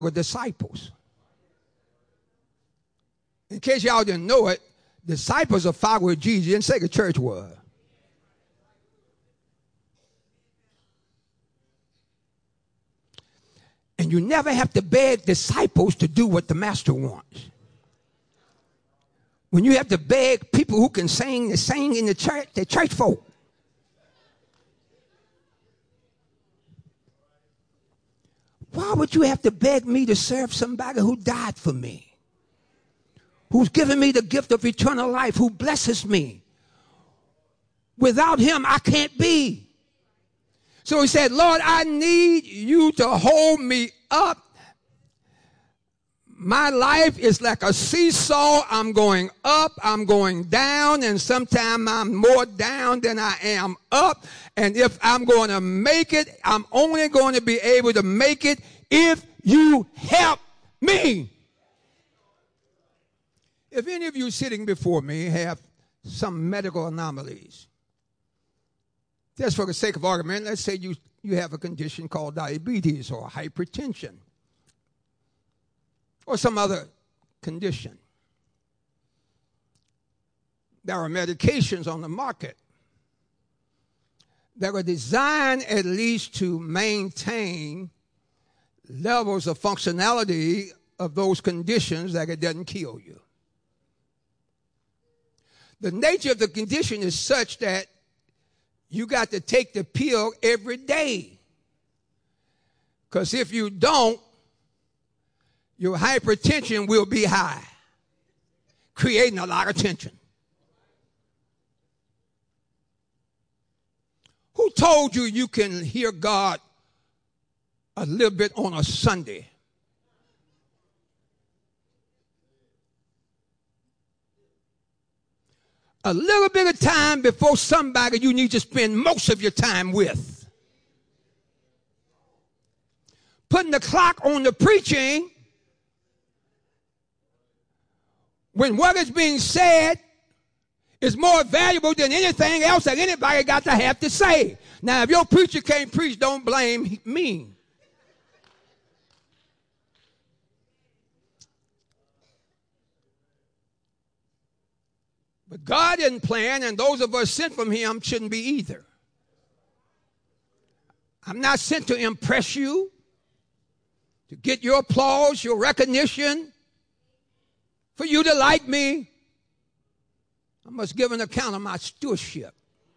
were disciples. In case y'all didn't know it, disciples are followers of Jesus. He didn't say the church was. And you never have to beg disciples to do what the master wants. When you have to beg people who can sing, they sing in the church, they're church folk. Why would you have to beg me to serve somebody who died for me? Who's given me the gift of eternal life, who blesses me? Without him, I can't be. So he said, Lord, I need you to hold me up. My life is like a seesaw. I'm going up, I'm going down, and sometimes I'm more down than I am up. And if I'm going to make it, I'm only going to be able to make it if you help me. If any of you sitting before me have some medical anomalies, just for the sake of argument, let's say you have a condition called diabetes or hypertension or some other condition. There are medications on the market that are designed at least to maintain levels of functionality of those conditions that it doesn't kill you. The nature of the condition is such that you got to take the pill every day. Because if you don't, your hypertension will be high, creating a lot of tension. Who told you you can hear God a little bit on a Sunday? A little bit of time before somebody you need to spend most of your time with. Putting the clock on the preaching when what is being said is more valuable than anything else that anybody got to have to say. Now, if your preacher can't preach, don't blame me. But God didn't plan, and those of us sent from him shouldn't be either. I'm not sent to impress you, to get your applause, your recognition, for you to like me. I must give an account of my stewardship.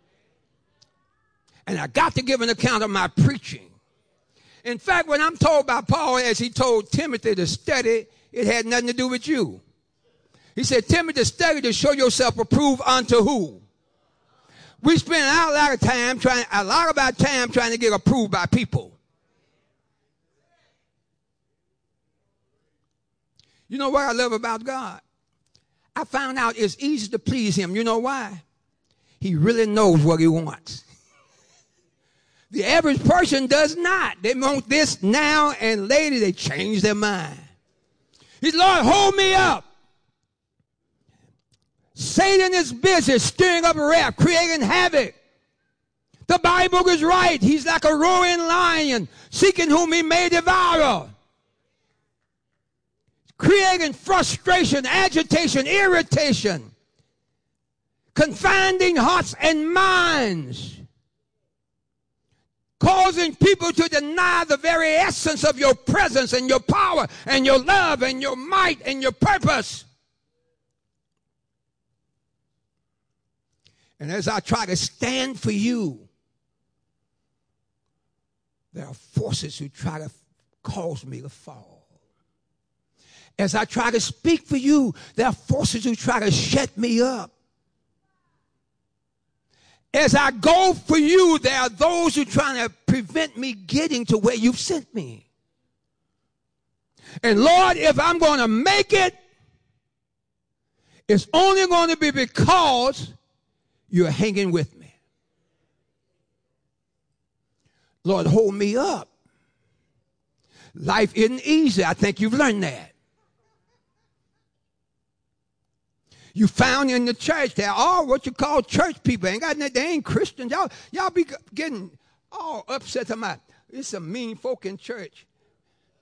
And I got to give an account of my preaching. In fact, when I'm told by Paul, as he told Timothy to study, it had nothing to do with you. He said, Timothy, study to show yourself approved unto who? We spend a lot of our time trying to get approved by people. You know what I love about God? I found out it's easy to please him. You know why? He really knows what he wants. The average person does not. They want this now, and later they change their mind. He's, Lord, hold me up. Satan is busy stirring up wrath, creating havoc. The Bible is right. He's like a roaring lion, seeking whom he may devour. Creating frustration, agitation, irritation, confounding hearts and minds, causing people to deny the very essence of your presence and your power and your love and your might and your purpose. And as I try to stand for you, there are forces who try to cause me to fall. As I try to speak for you, there are forces who try to shut me up. As I go for you, there are those who are trying to prevent me getting to where you've sent me. And Lord, if I'm going to make it, it's only going to be because you're hanging with me. Lord, hold me up. Life isn't easy. I think you've learned that. You found in the church there are what you call church people. They ain't Christians. Y'all be getting all upset about it's some mean folk in church.